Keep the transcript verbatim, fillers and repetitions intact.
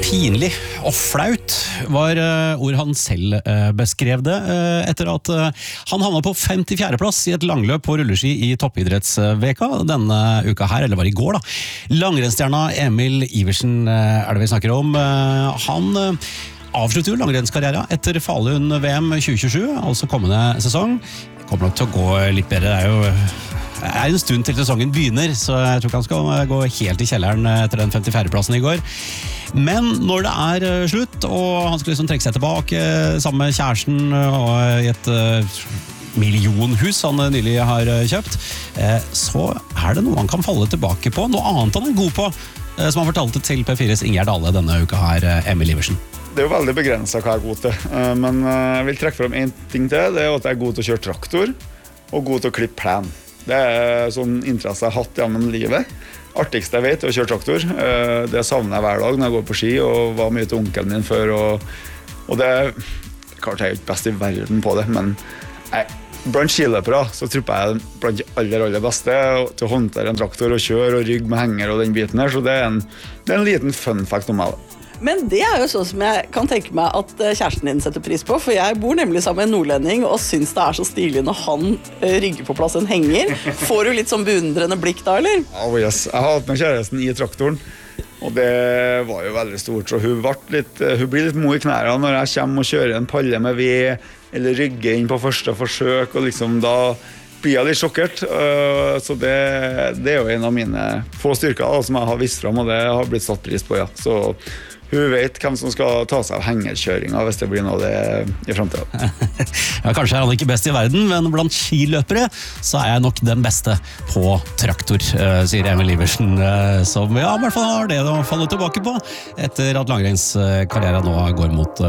Pinlig og flaut var ord han selv beskrev det etter at han havnet på femtifjerde plass i et langløp på rulleski i toppidrettsveka denne uka her, eller var i går da. Langrennsstjerna Emil Iversen er det vi snakker om. Han avslutter jo langrennskarriere etter Falun-V M tjue tjuesju, altså kommende sesong. Det kommer nok til å gå litt bedre, det er jo Det er en stund til sesongen begynner, så jeg tror ikke han skal gå helt i kjelleren etter den femtifjerde plassen i går. Men når det er slutt, og han skal liksom trekke seg tilbake sammen med kjæresten og i et millionhus han nylig har kjøpt, så er det noe han kan falle tilbake på, noe annet han er god på, som han fortalte til P fires Ingjerd Dale denne uka her, Emil Iversen. Det er jo veldig begrenset hva jeg er god til, men jeg vil trekke frem en ting til, det er at jeg er god til å kjøre traktor, og god til å klippe plen. Det er sånn interesse jeg har hatt gjennom livet. Artigste jeg vet er å kjøre traktor. Det savner jeg hver dag når jeg går på ski, og var mye til onkelen min før. Og, og det er klart jeg er ikke best i verden på det, men jeg, blant skiløpere så tror jeg jeg er blant de aller, aller beste til å håndtere en traktor og kjøre og rygg med henger og den biten her. Så det er en, det er en liten fun fact om meg. Men det er jo sånn som jeg kan tenke meg at kjæresten din setter pris på, for jeg bor nemlig sammen med en nordlending og synes det er så stilig når han rygger på plass en henger. Får du litt sånn beundrende blikk da, eller? Ja, yes. Jeg har hatt med kjæresten i traktoren, og det var jo veldig stort, så hun, litt, hun blir litt mo i knærne når jeg kommer og kjører en palle med ved, eller rygger inn på første forsøk, og liksom da blir jeg litt sjokkert. Så det, det er jo en av mine få styrker da, som jeg har vist frem, og det har blitt satt pris på, ja. Så hun vet hvem som skal ta seg av hengerkjøringa hvis det blir noe det i fremtiden. Ja, kanskje er han ikke best i verden, men blant skiløpere så er jeg nok den beste på traktor, sier Emil Iversen, som ja, i hvert fall har det å falle tilbake på etter at langrennskarrieren nå går mot